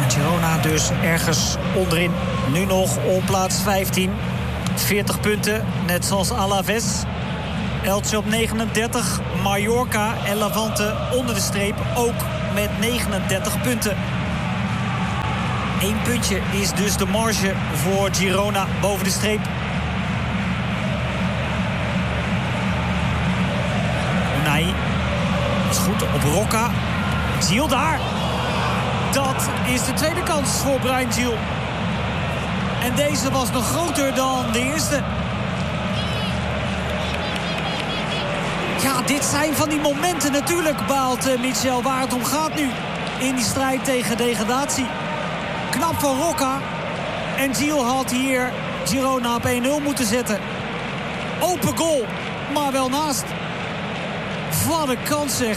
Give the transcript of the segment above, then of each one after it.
Girona dus ergens onderin. Nu nog op plaats 15. 40 punten, net zoals Alaves. Elche op 39. Mallorca en Levante onder de streep ook met 39 punten. 1 puntje is dus de marge voor Girona boven de streep. Unai is goed op Rocca. Gil daar. Dat is de tweede kans voor Brahim Gil. En deze was nog groter dan de eerste. Ja, dit zijn van die momenten natuurlijk, baalt Michel, waar het om gaat nu. In die strijd tegen degradatie. Knap van Rocca. En Gil had hier Girona op 1-0 moeten zetten. Open goal, maar wel naast. Wat een kans zeg.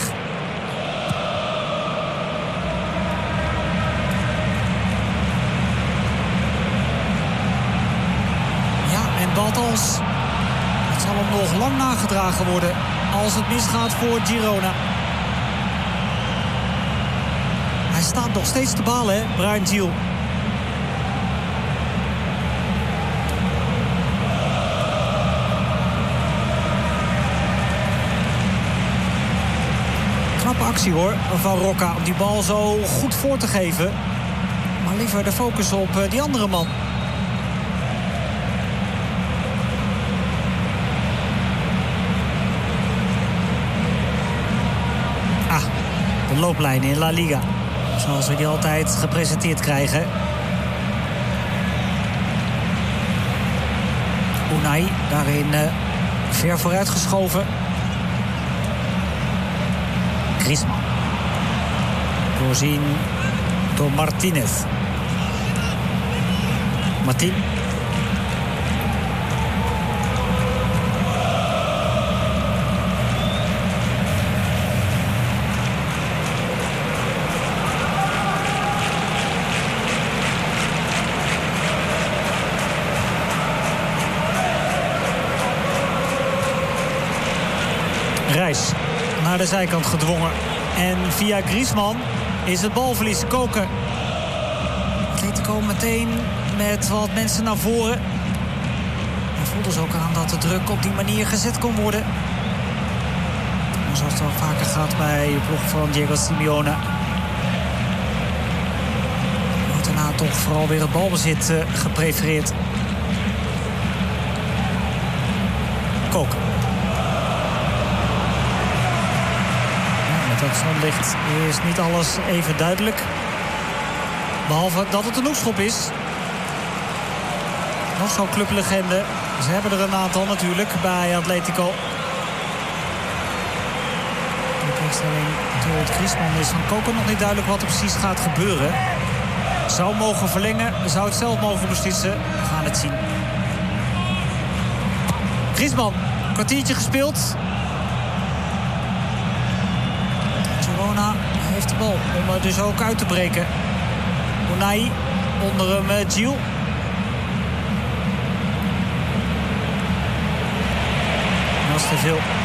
Baltans. Het zal hem nog lang nagedragen worden als het misgaat voor Girona. Hij staat nog steeds te balen, hè, Brahim Gil. Knappe actie hoor, van Rocca om die bal zo goed voor te geven. Maar liever de focus op die andere man. De looplijnen in La Liga. Zoals we die altijd gepresenteerd krijgen. Unai daarin ver vooruit geschoven. Griezmann. Voorzien door Martinez. Martin. Reis naar de zijkant gedwongen. En via Griezmann is het balverlies Koken. Atletico meteen met wat mensen naar voren. En voelde dus ook aan dat de druk op die manier gezet kon worden. Zoals het wel vaker gaat bij de ploeg van Diego Simeone. Wordt daarna toch vooral weer het balbezit geprefereerd. Koken. Het zonlicht is niet alles even duidelijk. Behalve dat het een hoekschop is. Nog zo'n clublegende. Ze hebben er een aantal natuurlijk bij Atletico. De tegenstelling door Griezmann is van Koken nog niet duidelijk wat er precies gaat gebeuren. Zou mogen verlengen, zou het zelf mogen beslissen. We gaan het zien. Griezmann, kwartiertje gespeeld. Girona heeft de bal om er dus ook uit te breken. Unai onder hem Gil. Dat is te veel.